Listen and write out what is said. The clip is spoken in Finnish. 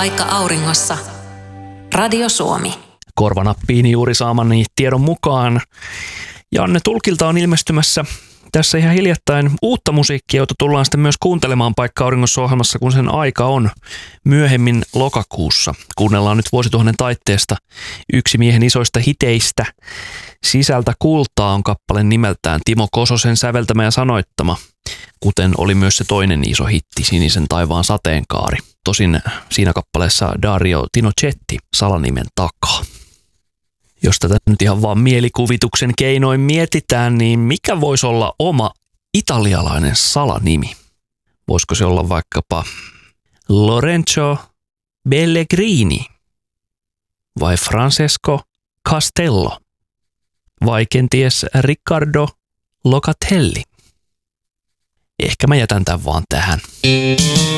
Paikka auringossa. Radio Suomi. Korvanappiin juuri saamani tiedon mukaan Janne Tulkilta on ilmestymässä tässä ihan hiljattain uutta musiikkia, jota tullaan sitten myös kuuntelemaan Paikka auringossa -ohjelmassa, kun sen aika on myöhemmin lokakuussa. Kuunnellaan nyt vuosituhannen taitteesta yksi miehen isoista hiteistä. Sisältä kultaa on kappale nimeltään Timo Kososen säveltämä ja sanoittama, kuten oli myös se toinen iso hitti, Sinisen taivaan sateenkaari. Tosin siinä kappaleessa Dario Tinochetti salanimen takaa. Jos tätä nyt ihan vaan mielikuvituksen keinoin mietitään, niin mikä voisi olla oma italialainen salanimi? Voisiko se olla vaikkapa Lorenzo Pellegrini vai Francesco Castello vai kenties Riccardo Locatelli? Ehkä mä jätän tämän vaan tähän.